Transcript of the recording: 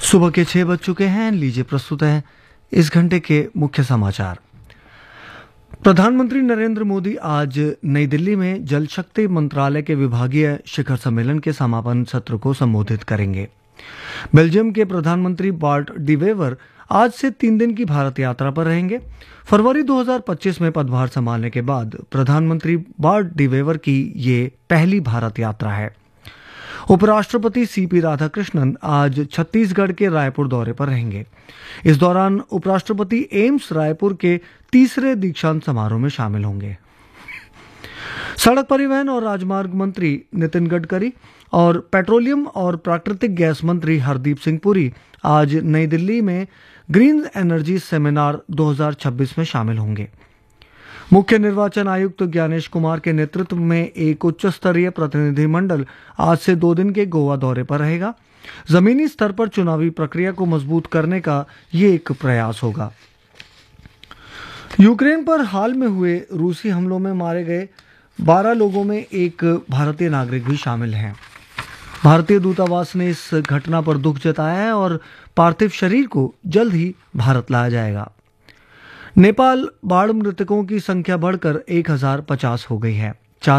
सुबह के 6 बज चुके हैं। लीजिए प्रस्तुत है इस घंटे के मुख्य समाचार। प्रधानमंत्री नरेंद्र मोदी आज नई दिल्ली में जल शक्ति मंत्रालय के विभागीय शिखर सम्मेलन के समापन सत्र को संबोधित करेंगे। बेल्जियम के प्रधानमंत्री बार्ट डी वेवर आज से 3 दिन की भारत यात्रा पर रहेंगे। फरवरी 2025 में पदभार संभालने के बाद प्रधानमंत्री बार्ट डी वेवर की ये पहली भारत यात्रा है। उपराष्ट्रपति सीपी राधाकृष्णन आज छत्तीसगढ़ के रायपुर दौरे पर रहेंगे। इस दौरान उपराष्ट्रपति एम्स रायपुर के तीसरे दीक्षांत समारोह में शामिल होंगे। सड़क परिवहन और राजमार्ग मंत्री नितिन गडकरी और पेट्रोलियम और प्राकृतिक गैस मंत्री हरदीप सिंह पुरी आज नई दिल्ली में ग्रीन एनर्जी सेमिनार 2026 में शामिल होंगे। मुख्य निर्वाचन आयुक्त ज्ञानेश कुमार के नेतृत्व में एक उच्च स्तरीय प्रतिनिधिमंडल आज से 2 दिन के गोवा दौरे पर रहेगा। जमीनी स्तर पर चुनावी प्रक्रिया को मजबूत करने का ये एक प्रयास होगा। यूक्रेन पर हाल में हुए रूसी हमलों में मारे गए 12 लोगों में एक भारतीय नागरिक भी शामिल हैं। भारतीय दूतावास ने इस घटना पर दुख जताया है और पार्थिव शरीर को जल्द ही भारत लाया जाएगा। नेपाल बाढ़ मृतकों की संख्या बढ़कर 1050 हो गई है।